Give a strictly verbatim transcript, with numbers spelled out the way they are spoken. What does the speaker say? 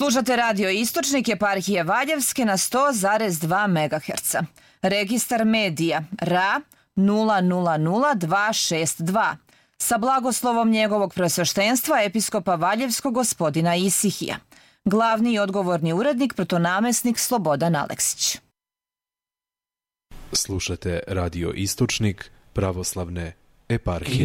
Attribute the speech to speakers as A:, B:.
A: Slušate radio Istočnik eparhije Valjevske na sto zarez dva megaherca. Registar medija R A nula nula nula dva šest dva sa blagoslovom njegovog presveštenstva episkopa Valjevskog gospodina Isihija. Glavni i odgovorni urednik protonamesnik Slobodan Aleksić.
B: Slušate radio Istočnik pravoslavne eparhije.